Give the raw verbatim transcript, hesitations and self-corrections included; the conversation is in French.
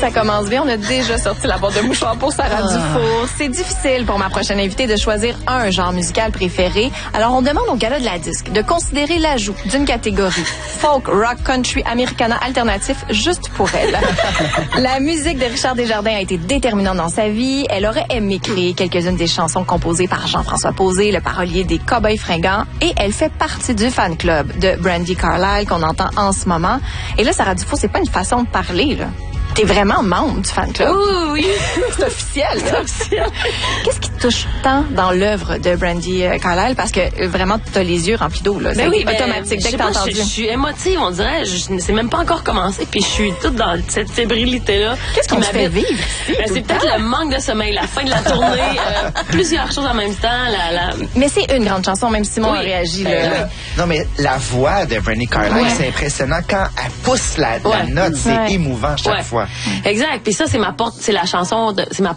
ça commence bien. On a déjà sorti la boîte de mouchoirs pour Sarah Ah. Dufour. C'est difficile pour ma prochaine invitée de choisir un genre musical préféré. Alors, on demande au gala de la disque de considérer l'ajout d'une catégorie folk, rock, country, americana, alternatif, juste pour elle. La musique de Richard Desjardins a été déterminante dans sa vie. Elle aurait aimé créer quelques-unes des chansons composées par Jean-François Posé, le parolier des Cowboys fringants, et elle fait partie du fan club de Brandi Carlile qu'on entend en ce moment. Et là, Sarah Dufour, c'est pas une façon de parler, là. T'es vraiment membre du fan club. Oui, oui. C'est officiel. C'est officiel. Qu'est-ce qui te touche tant dans l'œuvre de Brandi euh, Carlile? Parce que euh, vraiment, t'as les yeux remplis d'eau, là. Ben C'est oui, ben, automatique dès que t'as pas, entendu. Je, je suis émotive, on dirait. Je, je, c'est même pas encore commencé, puis je suis toute dans cette fébrilité-là. Qu'est-ce qu'on te fait vivre ici, Ben, tout c'est le peut-être temps? le manque de sommeil, la fin de la tournée, euh, plusieurs choses en même temps. La, la... Mais c'est une grande chanson, même Simon Oui. a réagi. Ben, Là. là, non, mais la voix de Brandi Carlile, Ouais. c'est impressionnant. Quand elle pousse la, la Ouais. note, c'est Ouais. émouvant chaque Ouais. fois. Exact. Puis ça, c'est ma porte, c'est la chanson, de, c'est ma